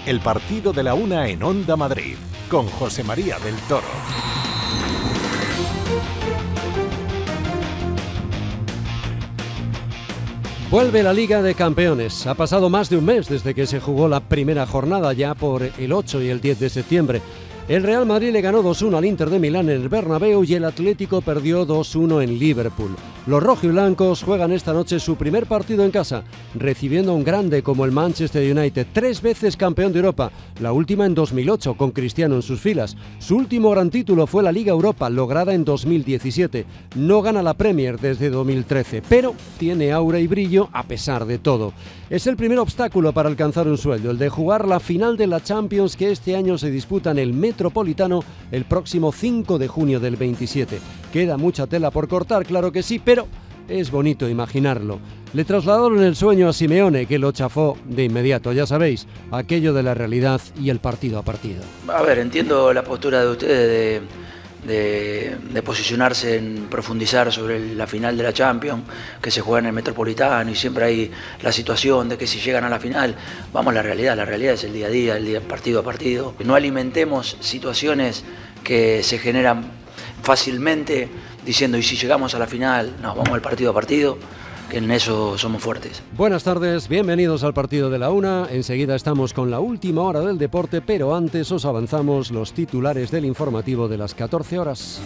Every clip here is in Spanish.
el partido de la una en Onda Madrid, con José María del Toro. Vuelve la Liga de Campeones. Ha pasado más de un mes desde que se jugó la primera jornada, ya por el 8 y el 10 de septiembre. El Real Madrid le ganó 2-1 al Inter de Milán en el Bernabéu y el Atlético perdió 2-1 en Liverpool. Los rojiblancos juegan esta noche su primer partido en casa, recibiendo a un grande como el Manchester United, 3 veces campeón de Europa, la última en 2008 con Cristiano en sus filas. Su último gran título fue la Liga Europa, lograda en 2017. No gana la Premier desde 2013, pero tiene aura y brillo a pesar de todo. Es el primer obstáculo para alcanzar un sueño, el de jugar la final de la Champions, que este año se disputa en el Metropolitano el próximo 5 de junio del 27. Queda mucha tela por cortar, claro que sí, pero es bonito imaginarlo. Le trasladaron el sueño a Simeone, que lo chafó de inmediato. Ya sabéis, aquello de la realidad y el partido a partido. A ver, entiendo la postura de ustedes de posicionarse en profundizar sobre la final de la Champions, que se juega en el Metropolitano, y siempre hay la situación de que si llegan a la final, vamos a la realidad es el día a día, el día partido a partido. No alimentemos situaciones que se generan fácilmente diciendo, y si llegamos a la final, no, vamos al partido a partido, que en eso somos fuertes. Buenas tardes, bienvenidos al partido de la una. Enseguida estamos con la última hora del deporte, pero antes os avanzamos los titulares del informativo de las 14 horas.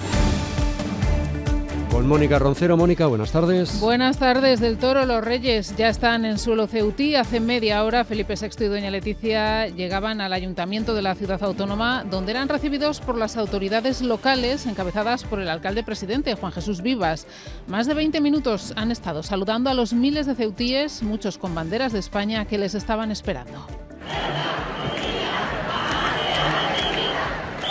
Con Mónica Roncero. Mónica, buenas tardes. Buenas tardes. Del Toro, los Reyes ya están en suelo ceutí. Hace media hora Felipe VI y doña Leticia llegaban al ayuntamiento de la ciudad autónoma, donde eran recibidos por las autoridades locales, encabezadas por el alcalde presidente, Juan Jesús Vivas. Más de 20 minutos han estado saludando a los miles de ceutíes, muchos con banderas de España, que les estaban esperando.